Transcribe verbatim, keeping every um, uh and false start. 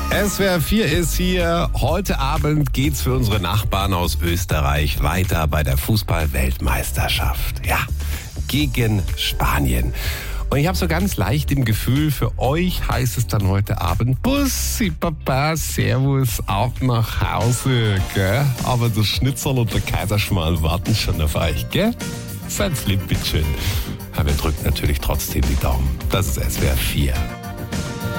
S W R vier ist hier. Heute Abend geht's für unsere Nachbarn aus Österreich weiter bei der Fußball-Weltmeisterschaft. Ja, gegen Spanien. Und ich habe so ganz leicht im Gefühl, für euch heißt es dann heute Abend Bussi, Papa, Servus, ab nach Hause, gell? Aber der Schnitzel und der Kaiserschmarrn warten schon auf euch, gell? Seid lieb, bitteschön. Aber wir drücken natürlich trotzdem die Daumen. Das ist S W R vier.